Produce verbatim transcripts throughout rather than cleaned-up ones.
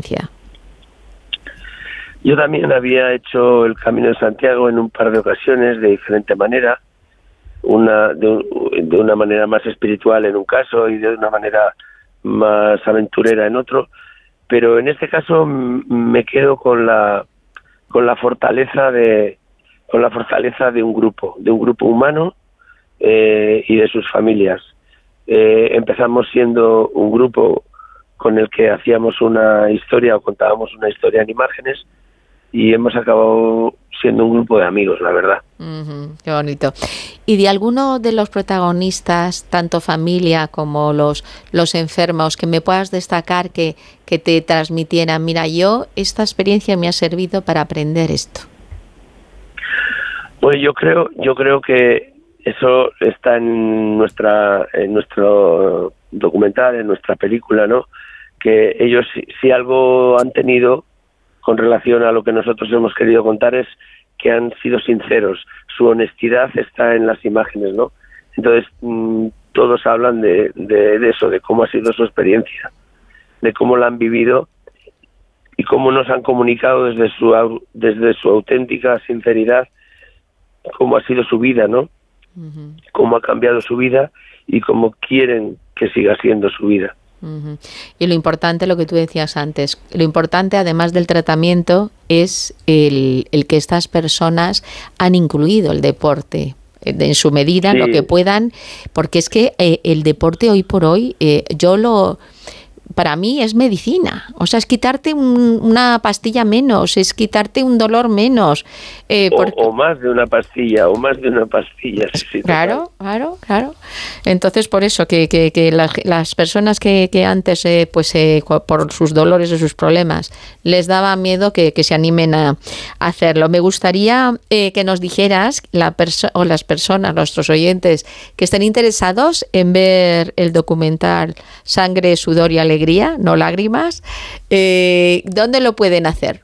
experiencia. Yo también había hecho el Camino de Santiago en un par de ocasiones de diferente manera, una de, un, de una manera más espiritual en un caso y de una manera más aventurera en otro, pero en este caso m- me quedo con la con la fortaleza de con la fortaleza de un grupo, de un grupo humano eh, y de sus familias. Eh, empezamos siendo un grupo con el que hacíamos una historia o contábamos una historia en imágenes, y hemos acabado siendo un grupo de amigos, la verdad. Uh-huh, qué bonito. ¿Y de alguno de los protagonistas, tanto familia como los, los enfermos, que me puedas destacar que, que te transmitieran, mira, yo, esta experiencia me ha servido para aprender esto? Pues yo creo, yo creo que eso está en nuestra, en nuestro documental, en nuestra película, ¿no? Que ellos, si, si algo han tenido con relación a lo que nosotros hemos querido contar, es que han sido sinceros. Su honestidad está en las imágenes, ¿no? Entonces, mmm, todos hablan de, de, de eso, de cómo ha sido su experiencia, de cómo la han vivido y cómo nos han comunicado desde su, desde su auténtica sinceridad cómo ha sido su vida, ¿no? Uh-huh. Cómo ha cambiado su vida y cómo quieren que siga siendo su vida. Uh-huh. Y lo importante, lo que tú decías antes, lo importante además del tratamiento es el, el que estas personas han incluido el deporte en su medida, sí, lo que puedan, porque es que eh, el deporte hoy por hoy, eh, yo lo... para mí es medicina, o sea, es quitarte un, una pastilla menos, es quitarte un dolor menos. Eh, o, porque... o más de una pastilla, o más de una pastilla. Sí, sí, claro, claro, claro. Entonces, por eso, que, que, que las, las personas que, que antes, eh, pues eh, por sus dolores o sus problemas, les daba miedo que, que se animen a, a hacerlo. Me gustaría eh, que nos dijeras, la perso- o las personas, nuestros oyentes, que estén interesados en ver el documental Sangre, Sudor y Alegría, no lágrimas, eh, ¿dónde lo pueden hacer?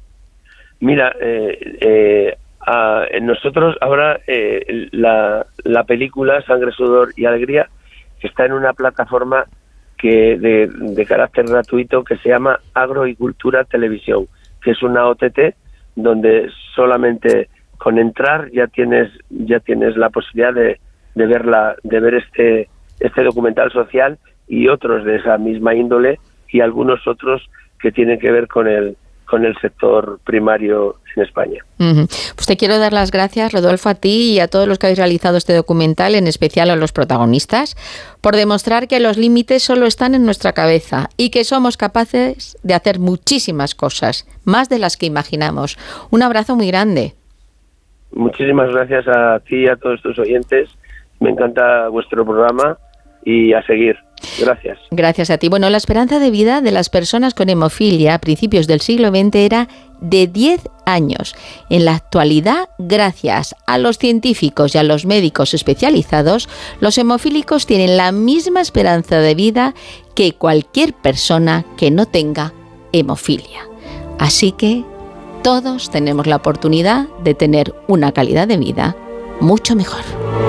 Mira, eh, eh, a, nosotros ahora eh, la, la película Sangre, Sudor y Alegría está en una plataforma que de, de carácter gratuito que se llama Agro y Cultura Televisión, que es una O T T donde solamente con entrar ya tienes ya tienes la posibilidad de, de verla, de ver este este documental social y otros de esa misma índole y algunos otros que tienen que ver con el con el sector primario en España. Uh-huh. Pues te quiero dar las gracias, Rodolfo, a ti y a todos los que habéis realizado este documental, en especial a los protagonistas, por demostrar que los límites solo están en nuestra cabeza y que somos capaces de hacer muchísimas cosas, más de las que imaginamos. Un abrazo muy grande. Muchísimas gracias a ti y a todos tus oyentes. Me encanta vuestro programa y a seguir. Gracias. Gracias a ti. Bueno, la esperanza de vida de las personas con hemofilia a principios del siglo veinte era de diez años. En la actualidad, gracias a los científicos y a los médicos especializados, los hemofílicos tienen la misma esperanza de vida que cualquier persona que no tenga hemofilia. Así que todos tenemos la oportunidad de tener una calidad de vida mucho mejor.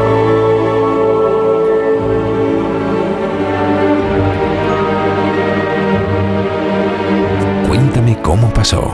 Cuéntame cómo pasó.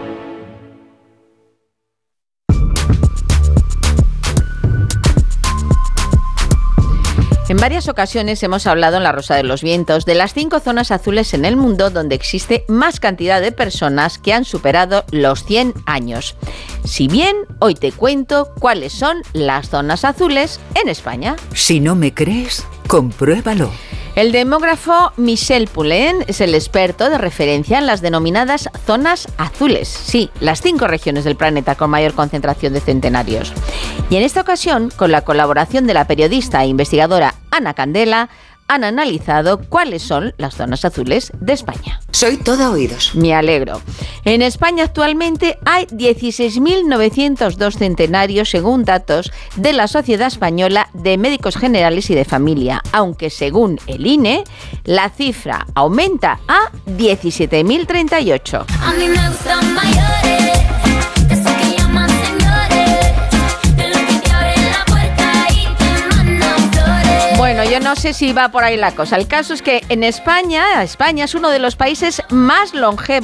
En varias ocasiones hemos hablado en La Rosa de los Vientos de las cinco zonas azules en el mundo donde existe más cantidad de personas que han superado los cien años. Si bien, hoy te cuento cuáles son las zonas azules en España. Si no me crees, compruébalo. El demógrafo Michel Poulain es el experto de referencia en las denominadas zonas azules. Sí, las cinco regiones del planeta con mayor concentración de centenarios. Y en esta ocasión, con la colaboración de la periodista e investigadora Ana Candela, han analizado cuáles son las zonas azules de España. Soy todo oídos. Me alegro. En España actualmente hay dieciséis mil novecientos dos centenarios según datos de la Sociedad Española de Médicos Generales y de Familia, aunque según el I N E la cifra aumenta a diecisiete mil treinta y ocho. A mí me gustan mayores. Bueno, yo no sé si va por ahí la cosa. El caso es que en España, España es uno de los países más longevos